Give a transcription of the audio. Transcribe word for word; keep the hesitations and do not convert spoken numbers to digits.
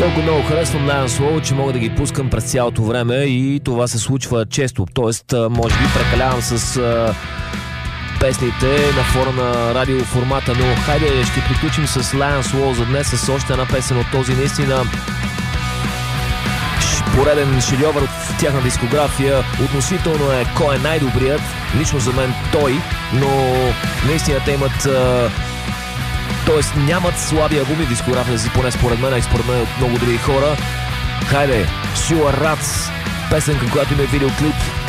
Толкова много харесвам Lion Slow, че мога да ги пускам през цялото време и това се случва често. Тоест, може би прекалявам с а, песните на фона на радиоформата, но хайде ще приключим с Lion Slow за днес с още една песен от този наистина пореден шедьовър от тяхна дискография. Относително е кой е най-добрият. Лично за мен той, но наистина те имат а, Тоест нямат слаби албуми в дискографията си, поне според мен и според мен от много други хора. Хайде, Sure Rats, песен, към която има видеоклип.